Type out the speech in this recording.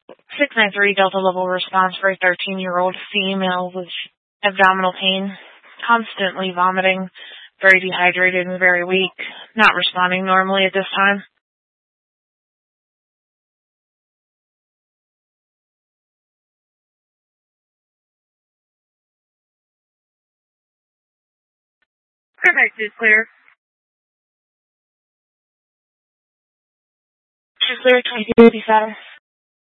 693 Delta level response for a 13-year-old female with abdominal pain, constantly vomiting, very dehydrated and very weak, not responding normally at this time. Perfect, is clear. She's clear, 22 status.